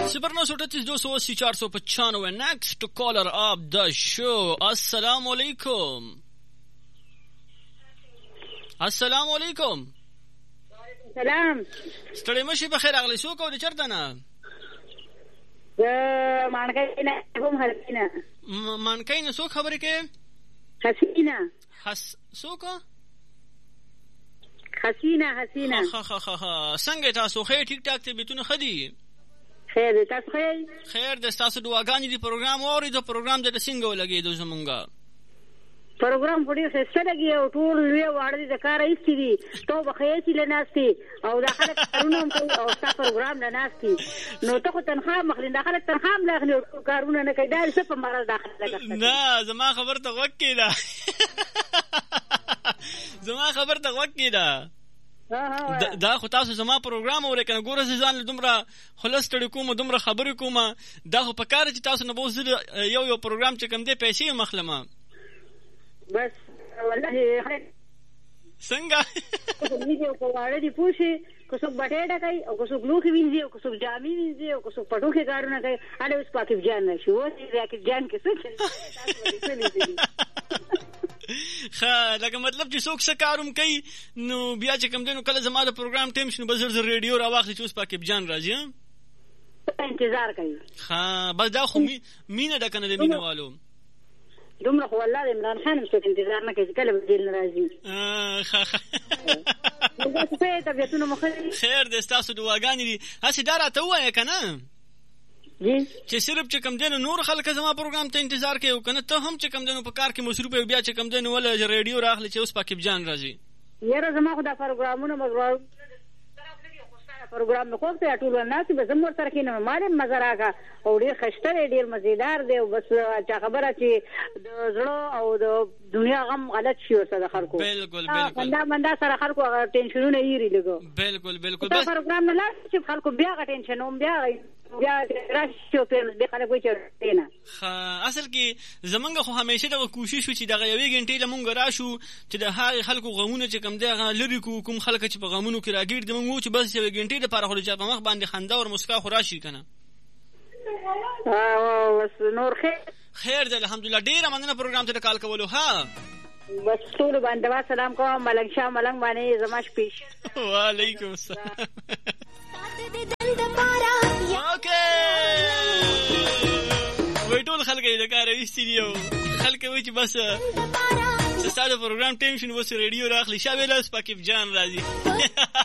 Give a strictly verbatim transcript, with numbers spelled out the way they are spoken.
صفر نو سو اٹھتیس دو سو اسی چار سو پچانوے. نیکسٹ کالر آف دا شو. السلام علیکم. السلام علیکم. سلام. ستړي مشي بخیر اغلی. سو کو د چرته نه د مانکای نه کوم حسینه مانکای نه سو خبرې کې حسینه حس سو کو حسینه حسینه خا خا خا خا څنګه تاسو خیر ټیک ټاک ته بیتونه خدي خیر تاسو خیر خیر د تاسو دعاګانې دی پروګرام اوري د پروګرام د څنګه ولګي د زمونږه پروګرام پوری څه لګي او ټول وی واړه د کار ایستي دي ته بخیر چې لناستي او د خلک کارونه کوي او تاسو پروګرام لناستي نو ته تنخواه مخلین د خلک تنخواه ملاخلي کارونه نه کوي دا څه په مرز داخله لګښت نه زما خبر ته وکی دا زما خبر ته وکی دا دا خو تاسو زما پروګرام اورئ کنه ګوره ځان له دومره خلص کوم دومره خبرې کوم دا خو په کار چې تاسو نه بوز یو یو پروګرام چې کم دی پیسې مخلمه بس والله څنګه ویډیو کوواړه دی پوښي کو څوک بټېډه کوي او کو څوک لوخي وینځي او کو څوک جامې وینځي او کو څوک پټوخي کارونه کوي اله اوس پاکي جان نشي و دې جان کې څه ښه لکه مطلب چې څوک څه کاروم کوي نو بیا چې کوم دی نو کله زما د پروګرام ټایم شي نو به زر زر ریډیو راواخلي چې اوس پاکي جان راځي انتظار کوي. ښه بس دا خو مینه ده که نه د مینه والو دومره خو والله د عمران خان هم څوک انتظار نه کوي چې کله به جیل نه راځي. خیر دی ستاسو دعاګانې دي. هسې دا راته ووایه که نه چې صرف چې کم دی نو نور خلک زما پروګرام ته انتظار کوي او که نه ته هم چې کم دی نو په کار کې مصروف یې بیا چې کم دی نو ولې ریډیو راخلي چې اوس پاکب جان راځي. یاره زما خو دا پروګرامونه پروګرام مې خوښ دی ټول ورناستي به زه م ورسره کښېنم ما ډېر مزه راکړه او ډېر ښایسته دی ډېر مزېدار دی او بس چا خبره چې د زړه او د دنیا غم غلط شي ورسره د خلکو بالکل بالکل مندا مندا سره خلکو هغه ټینشنونه ایري لږ بالکل بالکل دا پروګرام نه لاړ چې خلکو بیا هغه ټینشن هم بیا بیا راشي او بیا خلک وایي چې نه ښه اصل کې زمونږ خو همیشه دغه کوشش و چې دغه یوې ګنټې له مونږ راشو چې د هغې خلکو غمونه چې کوم دی هغه لرې کړو کوم خلک چې په غمونو کې راګیر دي مونږ وو چې بس یوې ګنټې دپاره خو د چا په مخ باندې خندا او مسکا خو راشي که نه نور خیر خیر دی الحمدلله ډېره مننه پروګرام ته د کال کولو ها بس ټولو باندې سلام کوم ملنګ شاه ملنګ باندې زما شپېش وعلیکم السلام اوکې وایي ټول خلک یې د کاره ایستي دي او خلک وایي چې بس چې ستا د پروګرام ټایم شي نو اوس ریډیو راخلي شاه ویله اوس پاکب جان راځي